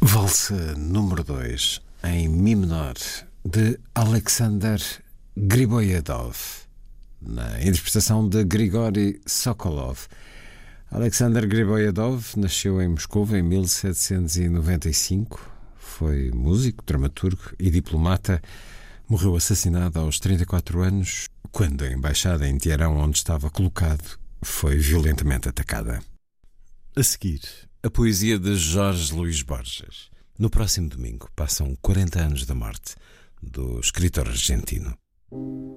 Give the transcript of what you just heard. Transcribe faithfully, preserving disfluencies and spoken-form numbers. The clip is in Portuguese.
Valsa número dois, em Mi menor, de Alexander Griboyedov, na interpretação de Grigori Sokolov. Alexander Griboyedov nasceu em Moscou em mil setecentos e noventa e cinco, foi músico, dramaturgo e diplomata. Morreu assassinado aos trinta e quatro anos, quando a embaixada em Teherão, onde estava colocado, foi violentamente atacada. A seguir, a poesia de Jorge Luís Borges. No próximo domingo passam quarenta anos da morte do escritor argentino.